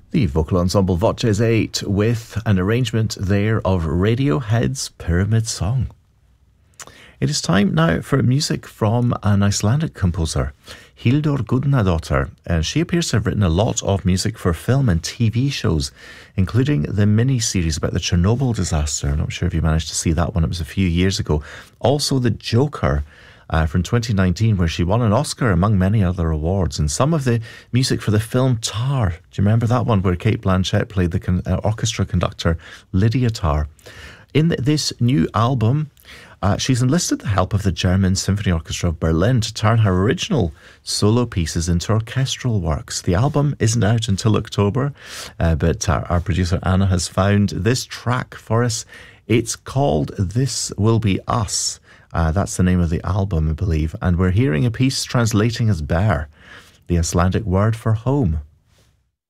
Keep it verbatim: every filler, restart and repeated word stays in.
The vocal ensemble Voces eight with an arrangement there of Radiohead's Pyramid Song. It is time now for music from an Icelandic composer, Hildur Gudnadottir, and she appears to have written a lot of music for film and T V shows, including the mini-series about the Chernobyl disaster. I'm not sure if you managed to see that one, it was a few years ago. Also The Joker, Uh, from twenty nineteen, where she won an Oscar among many other awards, and some of the music for the film Tar. Do you remember that one where Cate Blanchett played the con- uh, orchestra conductor Lydia Tar? In th- this new album, uh, she's enlisted the help of the German Symphony Orchestra of Berlin to turn her original solo pieces into orchestral works. The album isn't out until October, uh, but our, our producer Anna has found this track for us. It's called This Will Be Us. Uh, that's the name of the album, I believe. And we're hearing a piece translating as bear, the Icelandic word for home.